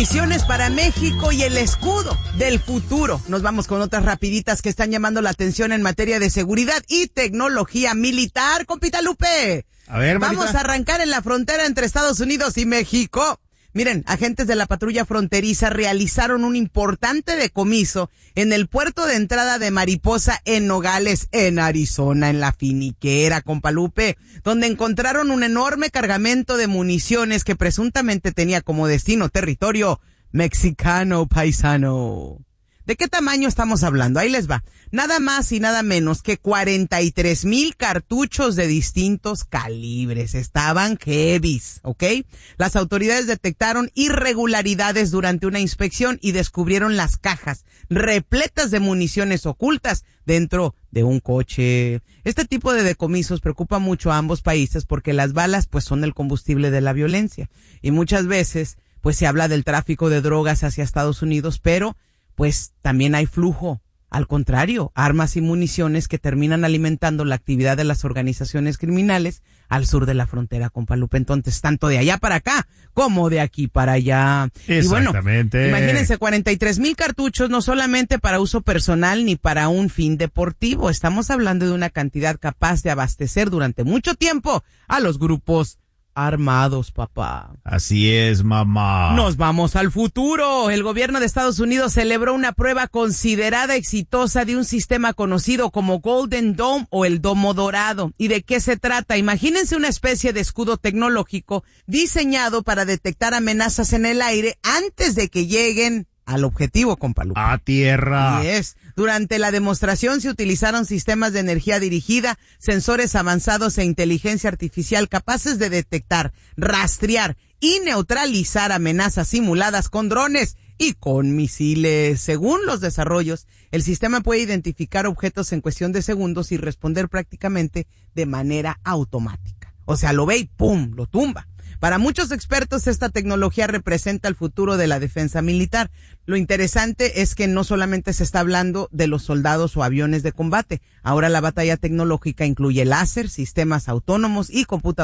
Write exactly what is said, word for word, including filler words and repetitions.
Municiones para México y el escudo del futuro. Nos vamos con otras rapiditas que están llamando la atención en materia de seguridad y tecnología militar. Compita Lupe. A ver, Marita. Vamos a arrancar en la frontera entre Estados Unidos y México. Miren, agentes de la patrulla fronteriza realizaron un importante decomiso en el puerto de entrada de Mariposa en Nogales, en Arizona, en la finiquera, compa Lupe, donde encontraron un enorme cargamento de municiones que presuntamente tenía como destino territorio mexicano paisano. ¿De qué tamaño estamos hablando? Ahí les va. Nada más y nada menos que cuarenta y tres mil cartuchos de distintos calibres. Estaban heavies, ¿ok? Las autoridades detectaron irregularidades durante una inspección y descubrieron las cajas repletas de municiones ocultas dentro de un coche. Este tipo de decomisos preocupa mucho a ambos países porque las balas pues son el combustible de la violencia. Y muchas veces pues se habla del tráfico de drogas hacia Estados Unidos, pero pues también hay flujo. Al contrario, armas y municiones que terminan alimentando la actividad de las organizaciones criminales al sur de la frontera, compa Lupe. Entonces, tanto de allá para acá como de aquí para allá. Exactamente. Y bueno, imagínense, cuarenta y tres mil cartuchos, no solamente para uso personal ni para un fin deportivo. Estamos hablando de una cantidad capaz de abastecer durante mucho tiempo a los grupos armados, papá. Así es, mamá. Nos vamos al futuro. El gobierno de Estados Unidos celebró una prueba considerada exitosa de un sistema conocido como Golden Dome o el Domo Dorado. ¿Y de qué se trata? Imagínense una especie de escudo tecnológico diseñado para detectar amenazas en el aire antes de que lleguen al objetivo, compa Lupe. A tierra. Y es. Durante la demostración se utilizaron sistemas de energía dirigida, sensores avanzados e inteligencia artificial capaces de detectar, rastrear y neutralizar amenazas simuladas con drones y con misiles. Según los desarrollos, el sistema puede identificar objetos en cuestión de segundos y responder prácticamente de manera automática. O sea, lo ve y ¡pum!, lo tumba. Para muchos expertos, esta tecnología representa el futuro de la defensa militar. Lo interesante es que no solamente se está hablando de los soldados o aviones de combate. Ahora la batalla tecnológica incluye láser, sistemas autónomos y computadoras